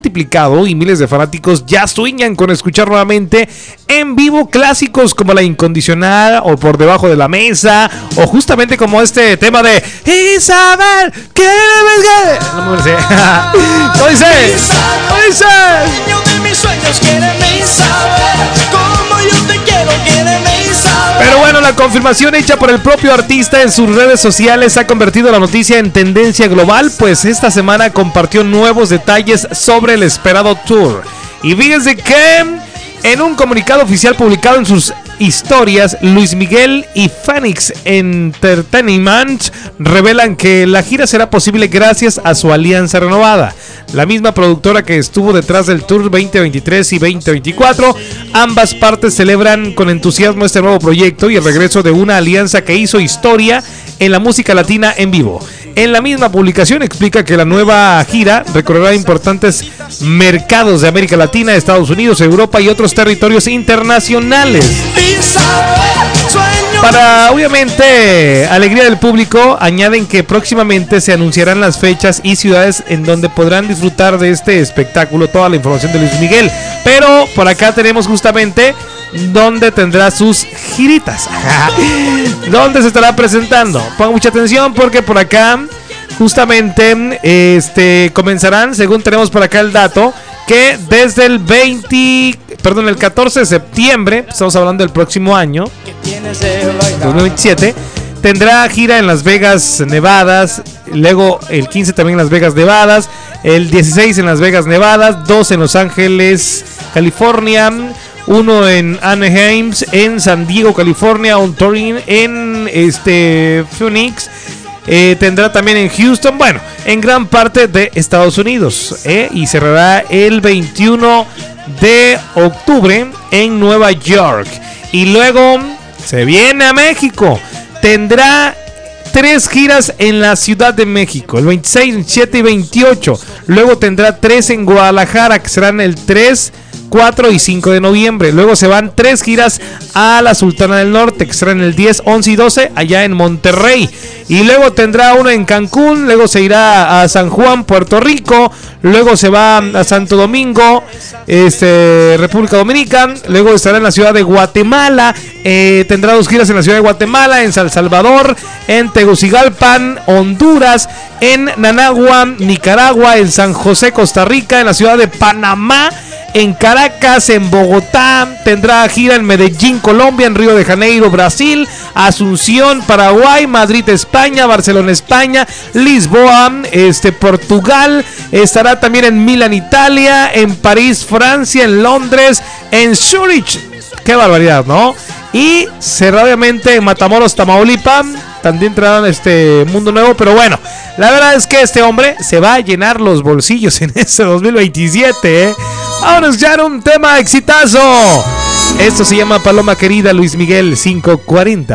multiplicado y miles de fanáticos ya sueñan con escuchar nuevamente en vivo clásicos como La Incondicional o Por Debajo de la Mesa o justamente como este tema de Isabel, ¿qué me no me sé. ¿Cómo dice? ¿Cómo dice? Pero bueno, la confirmación hecha por el propio artista en sus redes sociales ha convertido la noticia en tendencia global, pues esta semana compartió nuevos detalles sobre el esperado tour. Y fíjense que en un comunicado oficial publicado en sus historias, Luis Miguel y Phoenix Entertainment revelan que la gira será posible gracias a su alianza renovada. La misma productora que estuvo detrás del Tour 2023 y 2024, ambas partes celebran con entusiasmo este nuevo proyecto y el regreso de una alianza que hizo historia en la música latina en vivo. En la misma publicación explica que la nueva gira recorrerá importantes mercados de América Latina, Estados Unidos, Europa y otros territorios internacionales. Para, obviamente, alegría del público, añaden que próximamente se anunciarán las fechas y ciudades en donde podrán disfrutar de este espectáculo. Toda la información de Luis Miguel. Pero por acá tenemos justamente donde tendrá sus giritas. ¿Dónde se estará presentando? Pongan mucha atención porque por acá justamente comenzarán, según tenemos por acá el dato, que desde el 14 de septiembre, estamos hablando del próximo año, 2027, tendrá gira en Las Vegas, Nevadas, luego el 15 también en Las Vegas, Nevadas, el 16 en Las Vegas, Nevadas, 2 en Los Ángeles, California, 1 en Anaheim, en San Diego, California, un touring en Phoenix. Tendrá también en Houston, bueno, en gran parte de Estados Unidos, y cerrará el 21 de octubre en Nueva York. Y luego se viene a México. Tendrá 3 giras en la Ciudad de México, el 26, 27 y 28. Luego tendrá 3 en Guadalajara, que serán el 3, 4 y 5 de noviembre. Luego se van 3 giras a la Sultana del Norte, que serán el 10, 11 y 12 allá en Monterrey. Y luego tendrá uno en Cancún, luego se irá a San Juan, Puerto Rico, luego se va a Santo Domingo, República Dominicana, luego estará en la ciudad de Guatemala, tendrá 2 giras en la ciudad de Guatemala, en San Salvador, en Tegucigalpan, Honduras, en Managua, Nicaragua, en San José, Costa Rica, en la ciudad de Panamá, en Caracas, en Bogotá, tendrá gira en Medellín, Colombia, en Río de Janeiro, Brasil, Asunción, Paraguay, Madrid, España, Barcelona, España, Lisboa, Portugal, estará también en Milán, Italia, en París, Francia, en Londres, en Zurich. Qué barbaridad, ¿no? Y cerrado obviamente en Matamoros, Tamaulipas. También traerán Mundo Nuevo. Pero bueno, la verdad es que este hombre se va a llenar los bolsillos en este 2027, Vamos a escuchar un tema exitazo. Esto se llama Paloma Querida, Luis Miguel, 540.